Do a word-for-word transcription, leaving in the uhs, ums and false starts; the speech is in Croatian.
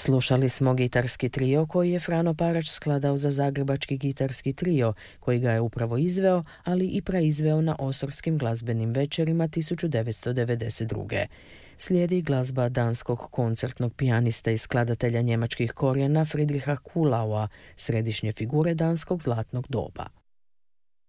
Slušali smo gitarski trio koji je Frano Parač skladao za zagrebački gitarski trio, koji ga je upravo izveo, ali i praizveo na Osorskim glazbenim večerima tisuću devetsto devedeset druge. Slijedi glazba danskog koncertnog pijanista i skladatelja njemačkih korijena Friedricha Kuhlaua, središnje figure danskog zlatnog doba.